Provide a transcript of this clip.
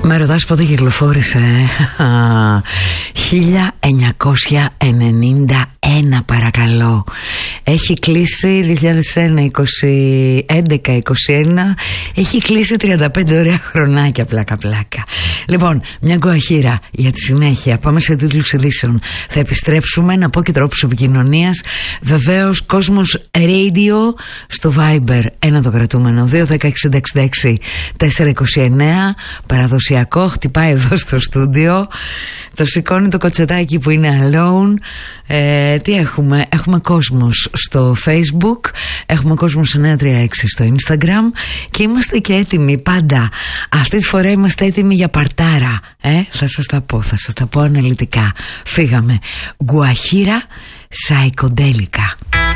Με ρωτάς πότε κυκλοφόρησε? 1991 παρακαλώ. Έχει κλείσει 2001, 2011, 2021. Έχει κλείσει 35 ωραία χρονάκια, πλάκα πλάκα. Λοιπόν, μια γκουαχύρα για τη συνέχεια. Πάμε σε τίτλους ειδήσεων. Θα επιστρέψουμε, να πω και τρόπους επικοινωνίας. Βεβαίως, Κόσμος Radio στο Viber. Ένα το κρατούμενο 2-10-60-66-429. Παραδοσιακό, χτυπάει εδώ στο στούντιο. Το σηκώνει το κοτσετάκι που είναι alone. Τι έχουμε? Έχουμε κόσμος στο Facebook, έχουμε κόσμο στο 936 στο Instagram και είμαστε και έτοιμοι πάντα. Αυτή τη φορά είμαστε έτοιμοι για παρτάρα. Θα σας τα πω αναλυτικά. Φύγαμε. Γκουαχύρα σαϊκοντέλικα.